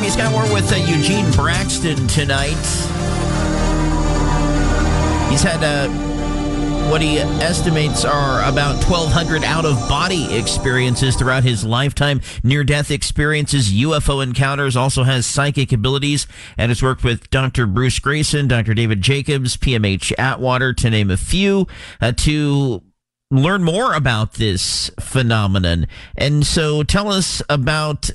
Jeffy Scott, we're with Eugene Braxton tonight. He's had what he estimates are about 1,200 out-of-body experiences throughout his lifetime. Near-death experiences, UFO encounters, also has psychic abilities, and has worked with Dr. Bruce Greyson, Dr. David Jacobs, PMH Atwater, to name a few, to learn more about this phenomenon. And so tell us about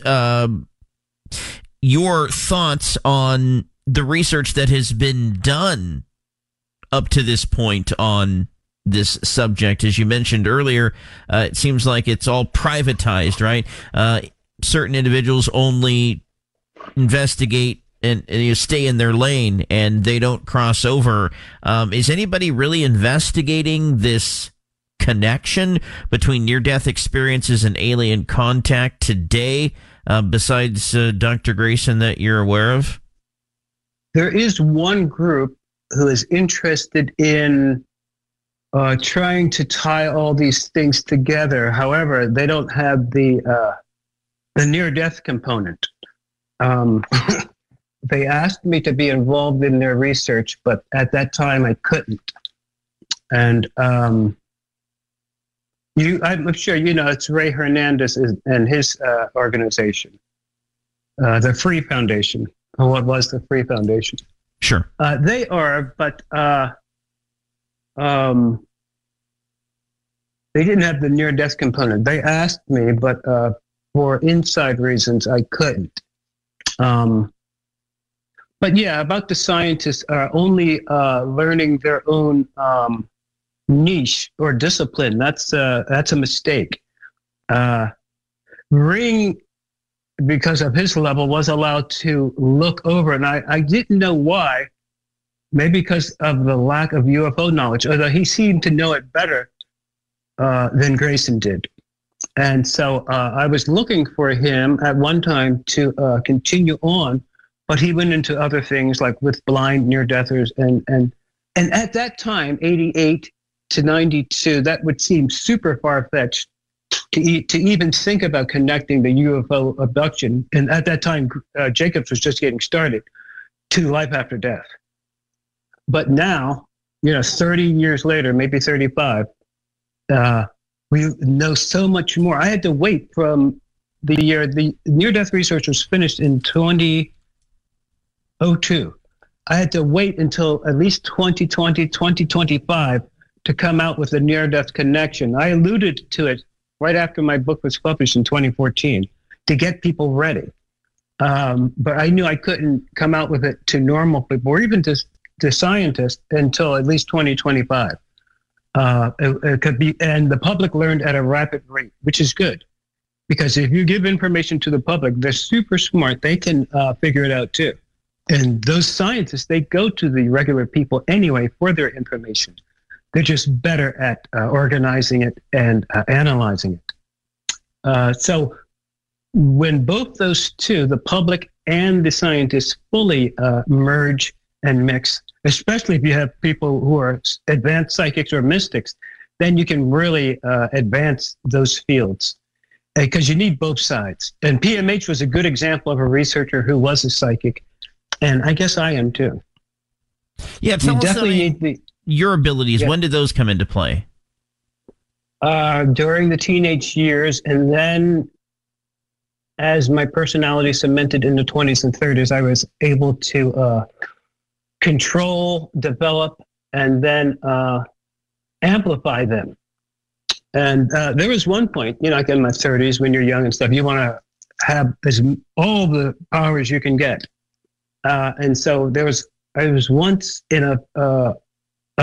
your thoughts on the research that has been done up to this point on this subject. As you mentioned earlier, it seems like it's all privatized, right? Certain individuals only investigate and you stay in their lane, and they don't cross over. Is anybody really investigating this connection between near-death experiences and alien contact today, besides Dr. Greyson, that you're aware of? There is one group who is interested in trying to tie all these things together. However, they don't have the near-death component. They asked me to be involved in their research, but at that time I couldn't. And I'm sure you know it's Ray Hernandez and his organization, the Free Foundation. Or what was the Free Foundation? Sure. They are, but they didn't have the near-death component. They asked me, but for inside reasons, I couldn't. But yeah, about the scientists are only learning their own niche or discipline. That's a mistake. Ring, because of his level, was allowed to look over, and I didn't know why. Maybe because of the lack of UFO knowledge, although he seemed to know it better than Greyson did. And so I was looking for him at one time to continue on, but he went into other things like with blind near-deathers. And at that time, 88 to 92, that would seem super far-fetched to even think about connecting the UFO abduction. And at that time, Jacobs was just getting started to life after death. But now, 30 years later, maybe 35, we know so much more. I had to wait from the year the near-death research was finished in 2002. I had to wait until at least 2020, 2025 to come out with a near-death connection. I alluded to it right after my book was published in 2014 to get people ready. But I knew I couldn't come out with it to normal people or even to scientists until at least 2025. It could be, and the public learned at a rapid rate, which is good, because if you give information to the public, they're super smart. They can figure it out too. And those scientists, they go to the regular people anyway for their information. They're just better at organizing it and analyzing it. So when both those two, the public and the scientists, fully merge and mix, especially if you have people who are advanced psychics or mystics, then you can really advance those fields, because you need both sides. And PMH was a good example of a researcher who was a psychic, and I guess I am too. Yeah, tell us your abilities. Yeah. When did those come into play? During the teenage years, and then as my personality cemented in the 20s and 30s, I was able to control, develop, and then amplify them. And there was one point, like in my 30s, when you're young and stuff, you want to have all the powers you can get. And so I was once in a